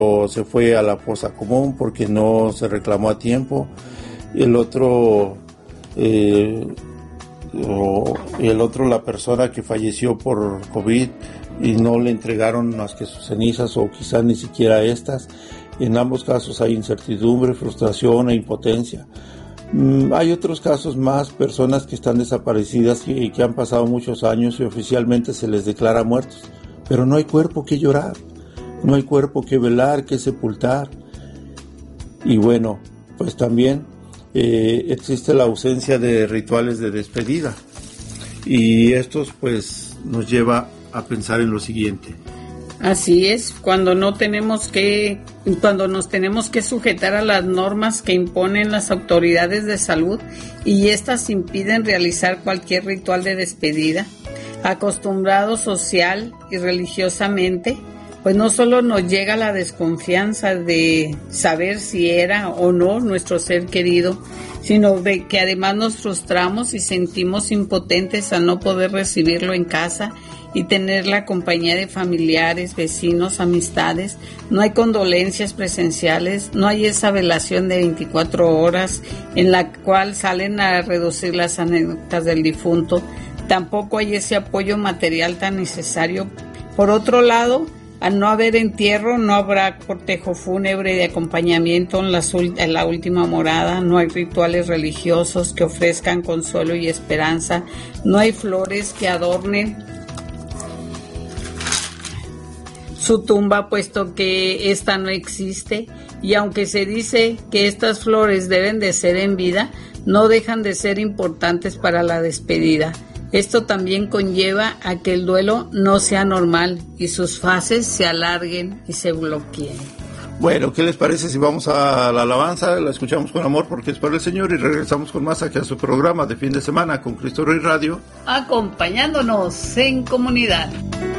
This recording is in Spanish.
o se fue a la fosa común porque no se reclamó a tiempo, y el otro la persona que falleció por COVID y no le entregaron más que sus cenizas o quizás ni siquiera estas. En ambos casos hay incertidumbre, frustración e impotencia. Hay otros casos más, personas que están desaparecidas y que han pasado muchos años y oficialmente se les declara muertos, pero no hay cuerpo que llorar, no hay cuerpo que velar, que sepultar. Y bueno, pues también existe la ausencia de rituales de despedida, y estos pues nos lleva a pensar en lo siguiente. Así es, cuando nos tenemos que sujetar a las normas que imponen las autoridades de salud y estas impiden realizar cualquier ritual de despedida, acostumbrado social y religiosamente, pues no solo nos llega la desconfianza de saber si era o no nuestro ser querido, sino de que además nos frustramos y sentimos impotentes al no poder recibirlo en casa y tener la compañía de familiares, vecinos, amistades. No hay condolencias presenciales, no hay esa velación de 24 horas en la cual salen a reducir las anécdotas del difunto. Tampoco hay ese apoyo material tan necesario. Por otro lado, al no haber entierro, no habrá cortejo fúnebre de acompañamiento en la última morada, no hay rituales religiosos que ofrezcan consuelo y esperanza, no hay flores que adornen su tumba, puesto que esta no existe, y aunque se dice que estas flores deben de ser en vida, no dejan de ser importantes para la despedida. Esto también conlleva a que el duelo no sea normal y sus fases se alarguen y se bloqueen. Bueno, ¿qué les parece si vamos a la alabanza? La escuchamos con amor porque es para el Señor, y regresamos con más aquí a su programa de fin de semana con Cristo Rey Radio. Acompañándonos en comunidad.